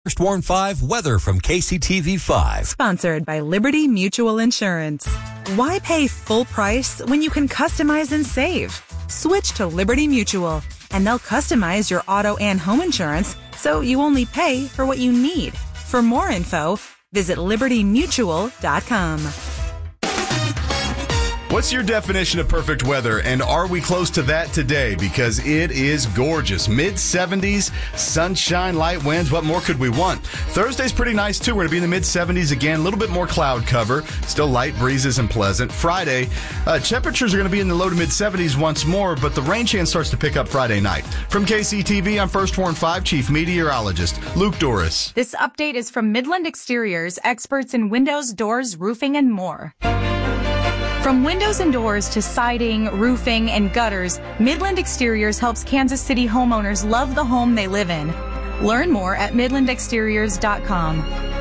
First Warn 5 weather from KCTV 5. Sponsored by Liberty Mutual Insurance. Why pay full price when you can customize and save? Switch to Liberty Mutual, and they'll customize your auto and home insurance so you only pay for what you need. For more info, visit libertymutual.com. What's your definition of perfect weather, and are we close to that today? Because it is gorgeous. Mid-70s, sunshine, light winds. What more could we want? Thursday's pretty nice, too. We're going to be in the mid-70s again. A little bit more cloud cover. Still light breezes and pleasant. Friday, temperatures are going to be in the low to mid-70s once more, but the rain chance starts to pick up Friday night. From KCTV, I'm First Warn 5 Chief Meteorologist Luke Doris. This update is from Midland Exteriors, experts in windows, doors, roofing, and more. From windows and doors to siding, roofing, and gutters, Midland Exteriors helps Kansas City homeowners love the home they live in. Learn more at midlandexteriors.com.